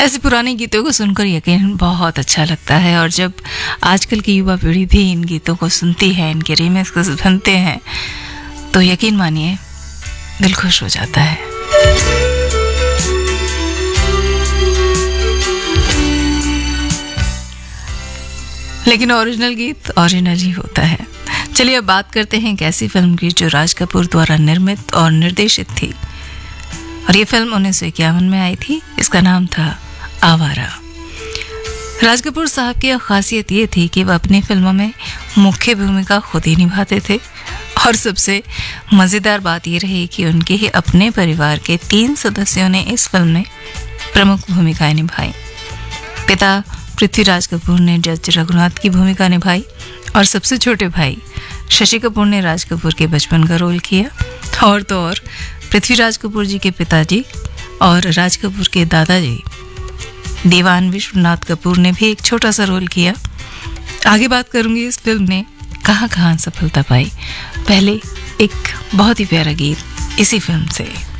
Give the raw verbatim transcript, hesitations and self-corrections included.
ऐसे पुराने गीतों को सुनकर यकीन बहुत अच्छा लगता है, और जब आजकल की युवा पीढ़ी भी इन गीतों को सुनती है, इनके रीमिक्स बनते हैं, तो यकीन मानिए दिल खुश हो जाता है। लेकिन ओरिजिनल गीत ओरिजिनल ही होता है। चलिए अब बात करते हैं एक ऐसी फिल्म की जो राज कपूर द्वारा निर्मित और निर्देशित थी, और ये फिल्म उन्नीस सौ इक्यावन में आई थी। इसका नाम था आवारा। राज कपूर साहब की खासियत ये थी कि वह अपनी फिल्मों में मुख्य भूमिका खुद ही निभाते थे, और सबसे मज़ेदार बात ये रही कि उनके ही अपने परिवार के तीन सदस्यों ने इस फिल्म में प्रमुख भूमिकाएं निभाई। पिता पृथ्वीराज कपूर ने जज रघुनाथ की भूमिका निभाई, और सबसे छोटे भाई शशि कपूर ने राज कपूर के बचपन का रोल किया। और तो और पृथ्वीराज कपूर जी के पिताजी और राज कपूर के दादाजी दीवान विश्वनाथ कपूर ने भी एक छोटा सा रोल किया। आगे बात करूंगी इस फिल्म ने कहाँ कहाँ सफलता पाई। पहले एक बहुत ही प्यारा गीत इसी फिल्म से।